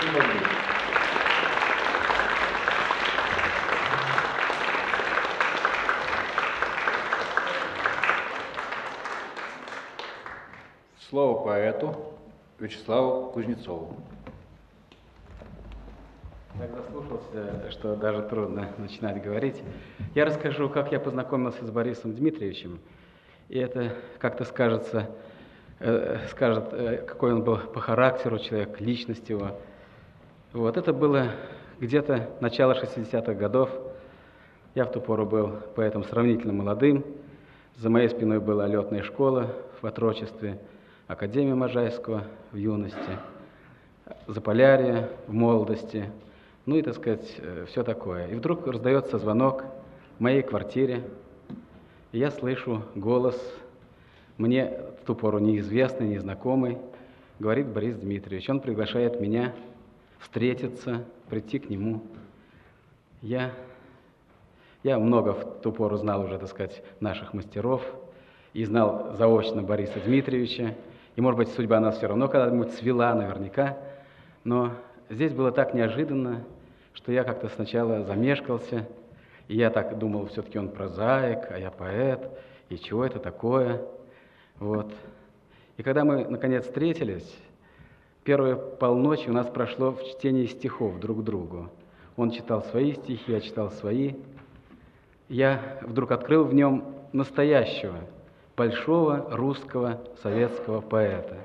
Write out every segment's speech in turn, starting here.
Слово поэту Вячеславу Кузнецову. Так заслушался, что даже трудно начинать говорить. Я расскажу, как я познакомился с Борисом Дмитриевичем. И это как-то скажет, какой он был по характеру человек, личность его. Вот, это было где-то начало 60-х годов. Я в ту пору был поэтом сравнительно молодым. За моей спиной была летная школа в отрочестве, Академия Можайского в юности, Заполярье в молодости, ну и, так сказать, все такое. И вдруг раздается звонок в моей квартире, и я слышу голос, мне в ту пору неизвестный, незнакомый, говорит Борис Дмитриевич. Он приглашает меня встретиться, прийти к нему. Я много в ту пору знал уже, так сказать, наших мастеров, и знал заочно Бориса Дмитриевича. И, может быть, судьба нас все равно когда-нибудь свела наверняка. Но здесь было так неожиданно, что я как-то сначала замешкался. И я так думал, все-таки он прозаик, а я поэт. И чего это такое? Вот. И когда мы, наконец, встретились, первые полночи у нас прошло в чтении стихов друг другу. Он читал свои стихи, я читал свои. Я вдруг открыл в нем настоящего, большого русского советского поэта.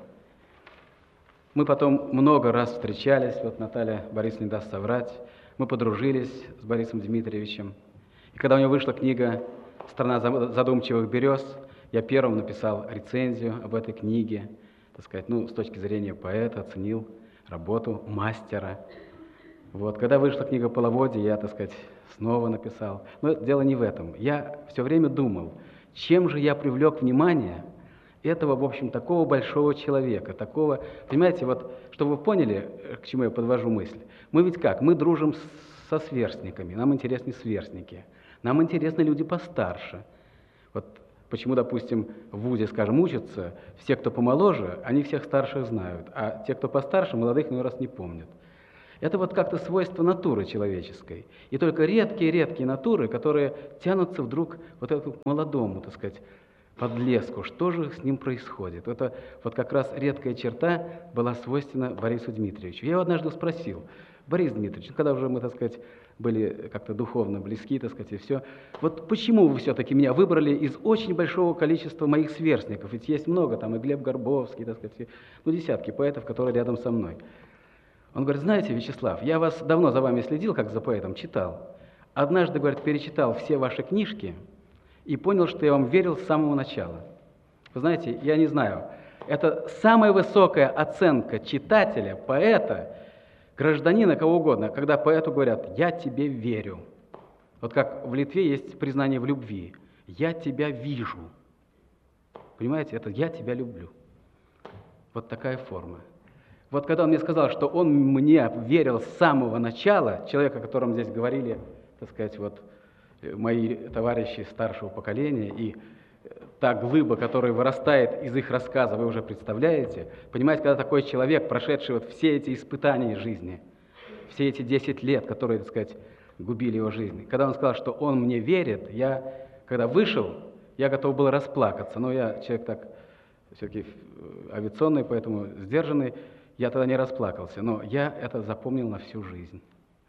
Мы потом много раз встречались, вот Наталья Борисовна не даст соврать, мы подружились с Борисом Дмитриевичем. И когда у него вышла книга «Страна задумчивых берез», я первым написал рецензию об этой книге, так сказать, с точки зрения поэта, оценил работу мастера. Вот, когда вышла книга «Половодье», я, так сказать, снова написал. Но дело не в этом. Я все время думал, чем же я привлек внимание этого, в общем, такого большого человека, такого, понимаете, вот, чтобы вы поняли, к чему я подвожу мысль. Мы ведь как? Мы дружим со сверстниками, нам интересны сверстники, нам интересны люди постарше. Вот почему, допустим, в вузе, скажем, учатся, все, кто помоложе, они всех старших знают, а те, кто постарше, молодых иной раз не помнят. Это вот как-то свойство натуры человеческой. И только редкие натуры, которые тянутся вдруг вот этому молодому, так сказать, подлеску. Что же с ним происходит? Это вот как раз редкая черта была свойственна Борису Дмитриевичу. Я его однажды спросил: Борис Дмитриевич, когда уже мы, так сказать, были как-то духовно близки, так сказать, и все, вот почему вы все-таки меня выбрали из очень большого количества моих сверстников? Ведь есть много, там и Глеб Горбовский, так сказать, десятки поэтов, которые рядом со мной. Он говорит: знаете, Вячеслав, я вас давно за вами следил, как за поэтом, читал. Однажды, говорит, перечитал все ваши книжки и понял, что я вам верил с самого начала. Вы знаете, я не знаю, это самая высокая оценка читателя, поэта, гражданина, кого угодно, когда поэту говорят: «Я тебе верю». Вот как в Литве есть признание в любви. «Я тебя вижу». Понимаете, это «я тебя люблю». Вот такая форма. Вот когда он мне сказал, что он мне верил с самого начала, человек, о котором здесь говорили, так сказать, вот мои товарищи старшего поколения, и та глыба, которая вырастает из их рассказа, вы уже представляете. Понимаете, когда такой человек, прошедший вот все эти испытания жизни, все эти 10 лет, которые, так сказать, губили его жизнь, когда он сказал, что он мне верит, я, когда вышел, я готов был расплакаться, но я человек так все-таки авиационный, поэтому сдержанный, я тогда не расплакался, но я это запомнил на всю жизнь.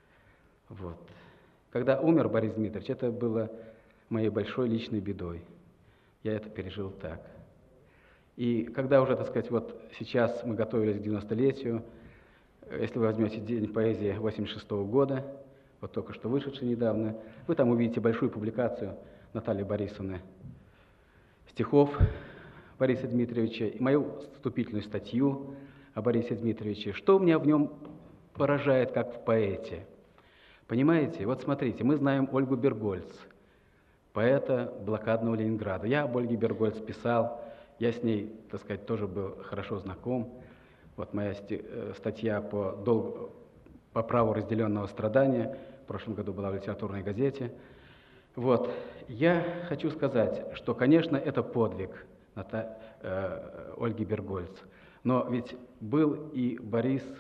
Вот. Когда умер Борис Дмитриевич, это было моей большой личной бедой. Я это пережил так. И когда уже, так сказать, вот сейчас мы готовились к 90-летию, если вы возьмете День поэзии 86-го года, вот только что вышедший недавно, вы там увидите большую публикацию Натальи Борисовны стихов Бориса Дмитриевича и мою вступительную статью о Борисе Дмитриевиче. Что меня в нем поражает, как в поэте? Понимаете, вот смотрите, мы знаем Ольгу Бергольц, поэта блокадного Ленинграда. Я об Ольге Бергольц писал, я с ней, так сказать, тоже был хорошо знаком. Вот моя статья по праву разделенного страдания в прошлом году была в литературной газете. Вот, я хочу сказать, что, конечно, это подвиг Ольги Бергольц. Но ведь был и Борис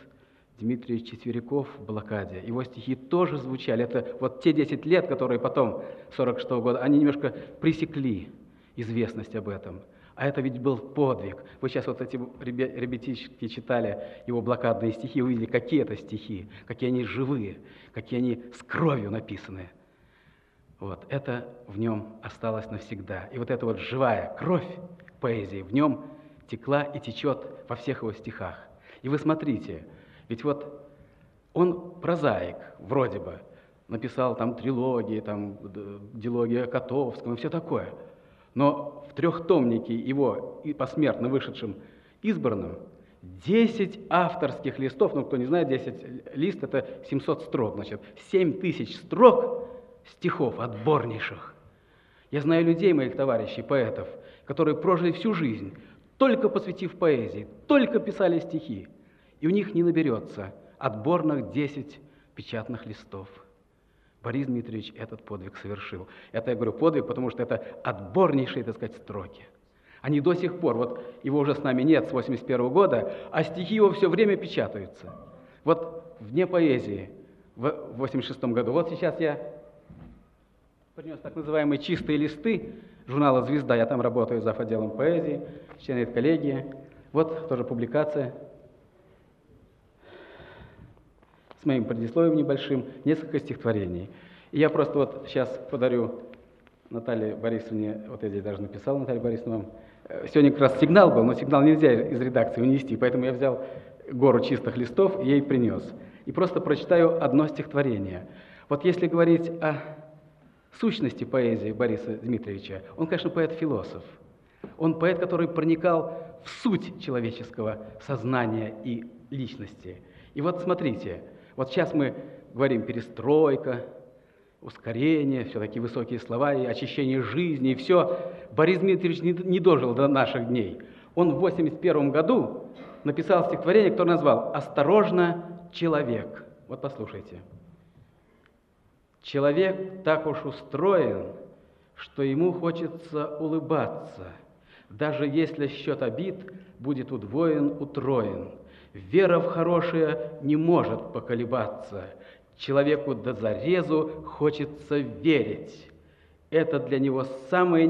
Дмитрий Четверяков в блокаде. Его стихи тоже звучали. Это вот те 10 лет, которые потом, 46-го года, они немножко пресекли известность об этом. А это ведь был подвиг. Вы сейчас вот эти ребятишки читали его блокадные стихи, увидели, какие это стихи, какие они живые, какие они с кровью написаны. Вот, это в нем осталось навсегда. И вот эта вот живая кровь поэзии в нем текла и течет во всех его стихах. И вы смотрите, ведь вот он прозаик, вроде бы, написал там трилогии, там дилогия Котовского и все такое. Но в трехтомнике его и посмертно вышедшем избранном 10 авторских листов, ну кто не знает, 10 лист это 700 строк, значит, 7000 строк стихов отборнейших. Я знаю людей, моих товарищей, поэтов, которые прожили всю жизнь, только посвятив поэзии, только писали стихи, и у них не наберется отборных 10 печатных листов. Борис Дмитриевич этот подвиг совершил. Это я говорю подвиг, потому что это отборнейшие, так сказать, строки. Они до сих пор, вот его уже с нами нет с 81 года, а стихи его все время печатаются. Вот в Дне поэзии в 86 году, вот сейчас я принес так называемые чистые листы журнала «Звезда», я там работаю зав. Отделом поэзии, член редколлегии. Вот тоже публикация с моим предисловием небольшим, несколько стихотворений. И я просто вот сейчас подарю Наталье Борисовне, вот я здесь даже написал, Наталья Борисовна, вам. Сегодня как раз сигнал был, но сигнал нельзя из редакции унести, поэтому я взял гору чистых листов и ей принес. И просто прочитаю одно стихотворение. Вот если говорить о сущности поэзии Бориса Дмитриевича, он, конечно, поэт-философ. Он поэт, который проникал в суть человеческого сознания и личности. И вот смотрите, вот сейчас мы говорим перестройка, ускорение, все такие высокие слова, и очищение жизни, и все. Борис Дмитриевич не дожил до наших дней. Он в 81 году написал стихотворение, которое назвал «Осторожно, человек». Вот послушайте. «Человек так уж устроен, что ему хочется улыбаться, даже если счет обид будет удвоен, утроен. Вера в хорошее не может поколебаться. Человеку до зарезу хочется верить. Это для него самое